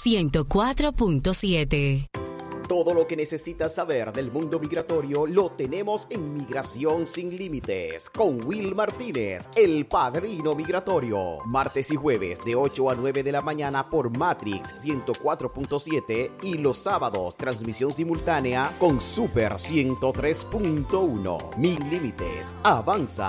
104.7. Todo lo que necesitas saber del mundo migratorio lo tenemos en Migración Sin Límites con Will Martínez, el padrino migratorio. Martes y jueves de 8 a 9 de la mañana por Matrix 104.7 y los sábados transmisión simultánea con Super 103.1. Min Límites, avanza